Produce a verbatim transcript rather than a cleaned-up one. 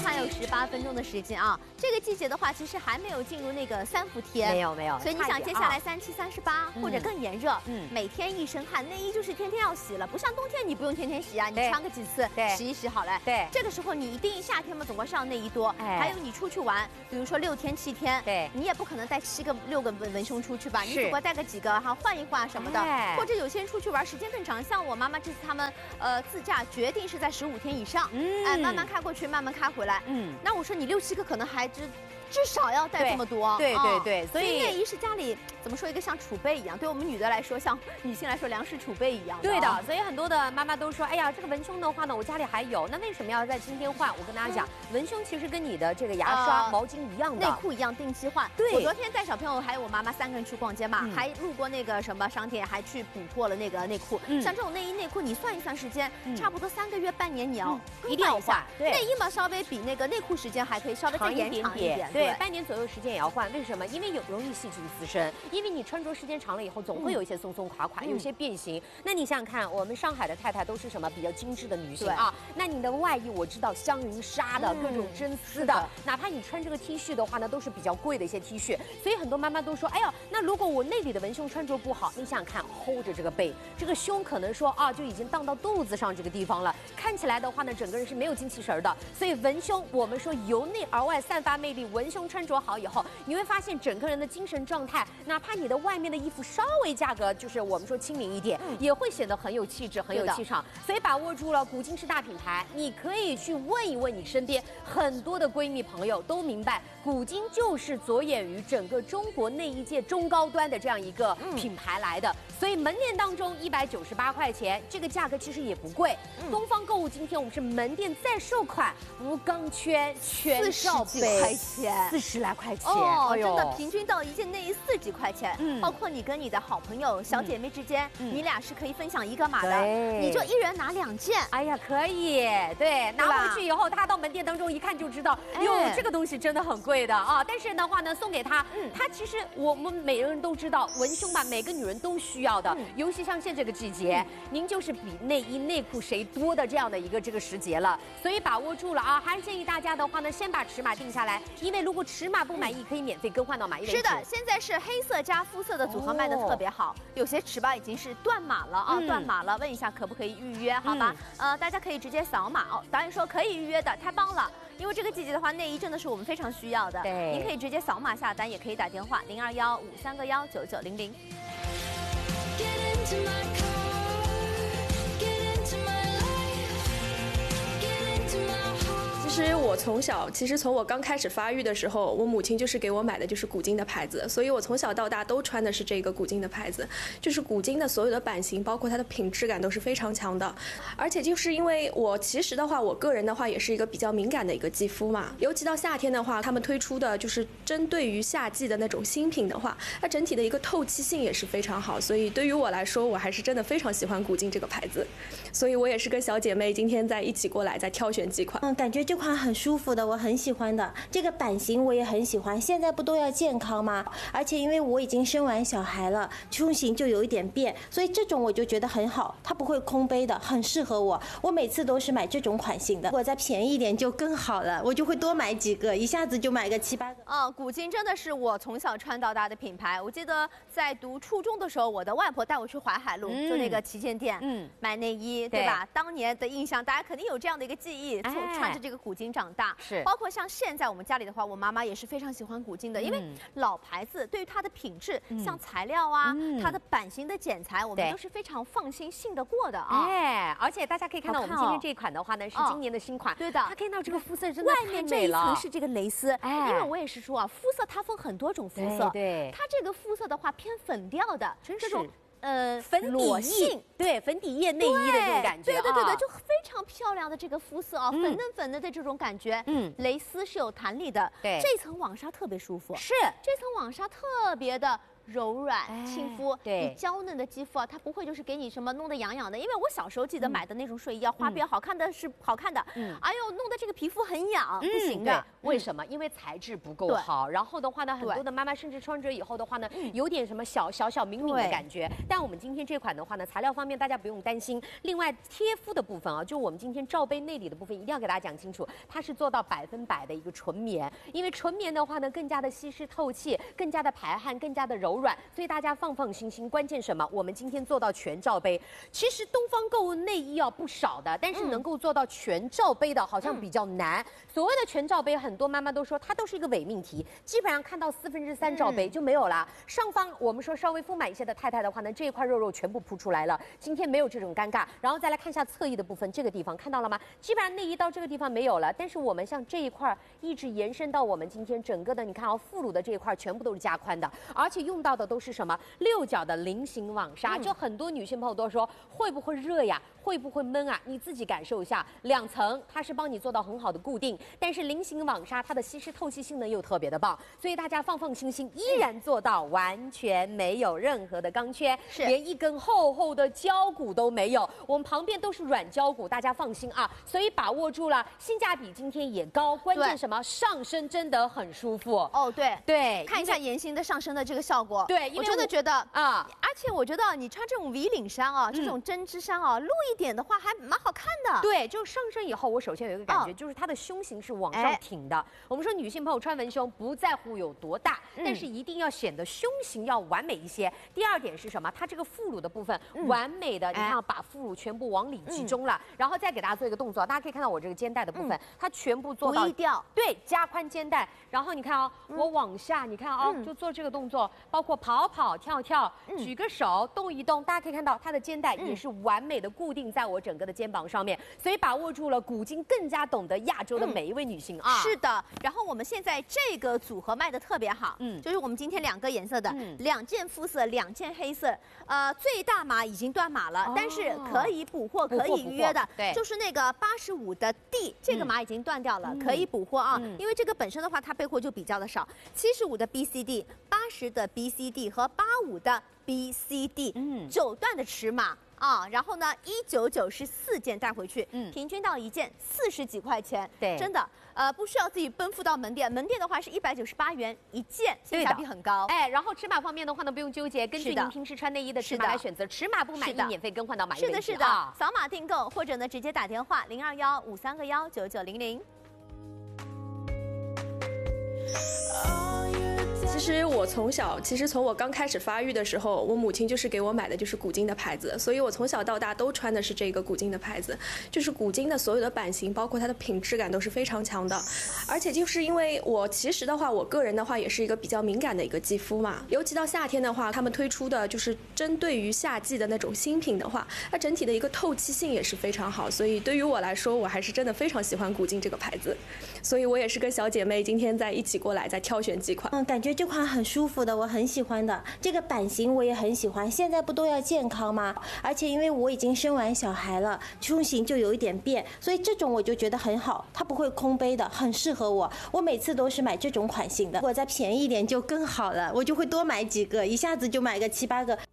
还有十八分钟的时间啊。这个季节的话，其实还没有进入那个三伏天， 没有没有。 所以你想接下来三七、三十八或者更炎热， 嗯， 每天一身汗，内衣就是天天要洗了，不像冬天你不用天天洗啊，你穿个几次，洗一洗好了。 对， 这个时候你一定夏天嘛，总归是要内衣多。哎，还有你出去玩，比如说六天七天，对，你也不可能带七个六个文文胸出去吧？你总归带个几个，哈，换一换什么的。或者有些人出去玩时间更长，像我妈妈这次他们呃自驾决定是在十五天以上，嗯，哎，慢慢开过去，慢慢开回来。嗯，那我说你六七个可能还只。至少要带这么多， 对对对， 所以内衣是家里怎么说一个像储备一样，对我们女的来说，像女性来说粮食储备一样。 对的，所以很多的妈妈都说，哎呀，这个文胸的话呢，我家里还有，那为什么要在今天换？我跟大家讲，文胸其实跟你的这个牙刷、毛巾一样的， 内裤一样，定期换。对，我昨天带小朋友还有我妈妈三个人去逛街嘛，还路过那个什么商店，还去补货了那个内裤。像这种内衣内裤，你算一算时间，差不多三个月、半年，你要一定要换。 内衣嘛，稍微比那个内裤时间还可以稍微再延长一点， 对，半年左右时间。也要换，为什么？因为有容易细菌滋生，因为你穿着时间长了以后，总会有一些松松垮垮，有些变形。那你想想看，我们上海的太太都是什么比较精致的女性啊？那你的外衣我知道香云纱的，各种真丝的，哪怕你穿这个 T 恤的话呢，都是比较贵的一些 T 恤。所以很多妈妈都说，哎呀，那如果我内里的文胸穿着不好，你想想看 ，hold 着这个背，这个胸可能说啊就已经荡到肚子上这个地方了，看起来的话呢，整个人是没有精气神的。所以文胸，我们说由内而外散发魅力，文胸穿着好以后。你会发现整个人的精神状态，哪怕你的外面的衣服稍微价格就是我们说亲民一点，嗯、也会显得很有气质、很有气场。所以把握住了，古今是大品牌，你可以去问一问你身边很多的闺蜜朋友，都明白古今就是着眼于整个中国内衣界中高端的这样一个品牌来的。嗯、所以门店当中一百九十八块钱，这个价格其实也不贵。嗯、东方购物今天我们是门店再售款无钢圈全罩杯， 块钱， 四十来块钱。 哦，真的平均到一件内衣四几块钱，嗯，包括你跟你的好朋友、小姐妹之间，嗯、你俩是可以分享一个码的，你就一人拿两件。 哎呀，可以，对，拿回去以后，他到门店当中一看就知道，哟，哎、这个东西真的很贵的啊。但是的话呢，送给他，嗯，他其实我们每个人都知道，文胸吧，每个女人都需要的，嗯、尤其像现这个季节，嗯、您就是比内衣内裤谁多的这样的一个这个时节了，所以把握住了啊。还是建议大家的话呢，先把尺码定下来，因为如果尺码不满意，可以免费更换到码一。 是的，现在是黑色加肤色的组合卖的特别好，哦、有些尺码已经是断码了啊，嗯、断码了，问一下可不可以预约？好吧，嗯、呃，大家可以直接扫码哦。导演说可以预约的，太棒了，因为这个季节的话，内衣真的是我们非常需要的。对，您可以直接扫码下单，也可以打电话零二幺五三个幺九九零零。 其实我从小，其实从我刚开始发育的时候，我母亲就是给我买的就是古今的牌子，所以我从小到大都穿的是这个古今的牌子。就是古今的所有的版型，包括它的品质感都是非常强的。而且就是因为我其实的话，我个人的话也是一个比较敏感的一个肌肤嘛，尤其到夏天的话，他们推出的就是针对于夏季的那种新品的话，它整体的一个透气性也是非常好。所以对于我来说，我还是真的非常喜欢古今这个牌子。所以我也是跟小姐妹今天在一起过来，在挑选几款。 嗯，感觉这款很舒服的，我很喜欢的。这个版型我也很喜欢。现在不都要健康吗？而且因为我已经生完小孩了，胸型就有一点变，所以这种我就觉得很好，它不会空杯的，很适合我。我每次都是买这种款型的，如果再便宜一点就更好了，我就会多买几个，一下子就买个七八个。 啊、嗯，古今真的是我从小穿到大的品牌。我记得在读初中的时候，我的外婆带我去淮海路，嗯、就那个旗舰店，嗯，买内衣，对吧？当年的印象，大家肯定有这样的一个记忆，从穿着这个古今长大。是，包括像现在我们家里的话，我妈妈也是非常喜欢古今的，因为老牌子对于它的品质，嗯、像材料啊，嗯、它的版型的剪裁，我们都是非常放心信得过的啊。 哎，而且大家可以看到，我们今天这一款的话呢，是今年的新款。 对的， 它可以看到这个肤色真的外面这一层是这个蕾丝，哎，因为我也是说啊，肤色它分很多种肤色，对，它这个肤色的话偏粉调的，这种。呃， 粉底液，对，粉底液内衣的这种感觉， 对对对对，就非常漂亮的这个肤色啊，粉嫩粉嫩的这种感觉，嗯，蕾丝是有弹力的，对，这层网纱特别舒服， 是， 这层网纱特别的柔软、亲肤。 对， 你娇嫩的肌肤啊，它不会就是给你什么弄得痒痒的。因为我小时候记得买的那种睡衣啊，花边好看的是好看的，嗯，哎呦，弄得这个皮肤很痒，不行的。 为什么？因为材质不够好。然后的话呢，很多的妈妈甚至穿着以后的话呢，有点什么小小小敏敏的感觉。但我们今天这款的话呢，材料方面大家不用担心。另外贴肤的部分啊，就我们今天罩杯内里的部分，一定要给大家讲清楚，它是做到百分百的一个纯棉。因为纯棉的话呢，更加的吸湿透气，更加的排汗，更加的柔软，所以大家放放心心。关键什么？我们今天做到全罩杯。其实东方购物内衣啊不少的，但是能够做到全罩杯的，好像比较难。嗯、所谓的全罩杯，很多妈妈都说它都是一个伪命题，基本上看到四分之三罩杯就没有了。嗯、上方我们说稍微丰满一些的太太的话呢，这一块肉肉全部铺出来了。今天没有这种尴尬。然后再来看一下侧翼的部分，这个地方看到了吗？基本上内衣到这个地方没有了，但是我们像这一块一直延伸到我们今天整个的，你看啊，副乳的这一块全部都是加宽的，而且用到的都是什么六角的菱形网纱。嗯、就很多女性朋友都说会不会热呀？会不会闷啊？你自己感受一下，两层它是帮你做到很好的固定，但是菱形网纱它的吸湿透气性能又特别的棒，所以大家放放心心，依然做到完全没有任何的钢圈，连一根厚厚的胶骨都没有，我们旁边都是软胶骨，大家放心啊。所以把握住了，性价比今天也高，关键什么？上身真的很舒服哦。 对对， 看一下妍心的上身的这个效果。 对，因为我真的觉得啊，而且我觉得你穿这种 V 领衫啊，这种针织衫啊，露一点的话还蛮好看的。 对，就上身以后，我首先有一个感觉，哦、就是它的胸型是往上挺的。哎、我们说女性朋友穿文胸不在乎有多大，嗯、但是一定要显得胸型要完美一些。第二点是什么？它这个副乳的部分、嗯、完美的，你看、哎、把副乳全部往里集中了，嗯、然后再给大家做一个动作，大家可以看到我这个肩带的部分，嗯、它全部做到不易掉， 对，加宽肩带。然后你看啊、哦，嗯、我往下，你看啊、哦，嗯、就做这个动作，包括跑跑跳跳，嗯、举个手动一动，大家可以看到它的肩带也是完美的固定在我整个的肩膀上面。所以把握住了，古今更加懂得亚洲的每一位女性啊。 是的，然后我们现在这个组合卖的特别好，嗯，就是我们今天两个颜色的，嗯、两件肤色，两件黑色，呃，最大码已经断码了，哦、但是可以补货，可以预约的， 对， 就是那个八十五的 D， 这个码已经断掉了，嗯、可以补货啊，嗯、因为这个本身的话，它备货就比较的少，七十五的 B C D， 八十的 B C D 和八五的 B C D， 嗯，九段的尺码。啊，然后呢，一九九是四件带回去，嗯，平均到一件四十几块钱， 对， 真的，呃，不需要自己奔赴到门店，门店的话是一百九十八元一件，性价比很高。 哎，然后尺码方面的话呢，不用纠结，根据您平时穿内衣的尺码来选择，尺码不满意免费更换到满意为止。 是的，是的，啊、扫码订购或者呢直接打电话零二幺五三个幺九九零零。 其实我从小，其实从我刚开始发育的时候，我母亲就是给我买的就是古今的牌子，所以我从小到大都穿的是这个古今的牌子。就是古今的所有的版型，包括它的品质感都是非常强的。而且就是因为我其实的话，我个人的话也是一个比较敏感的一个肌肤嘛，尤其到夏天的话，他们推出的就是针对于夏季的那种新品的话，它整体的一个透气性也是非常好。所以对于我来说，我还是真的非常喜欢古今这个牌子。所以我也是跟小姐妹今天在一起过来，在挑选几款。 嗯，感觉这款很舒服的，我很喜欢的。这个版型我也很喜欢。现在不都要健康吗？而且因为我已经生完小孩了，胸型就有一点变，所以这种我就觉得很好，它不会空杯的，很适合我。我每次都是买这种款型的，如果再便宜一点就更好了，我就会多买几个，一下子就买个七八个。